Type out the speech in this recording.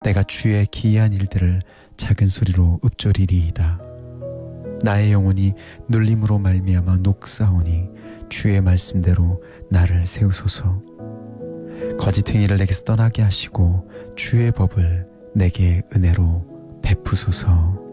내가 주의 기이한 일들을 작은 소리로 읊조리리이다. 나의 영혼이 눌림으로 말미암아 녹사오니 주의 말씀대로 나를 세우소서. 거짓 행위를 내게서 떠나게 하시고 주의 법을 내게 은혜로 베푸소서.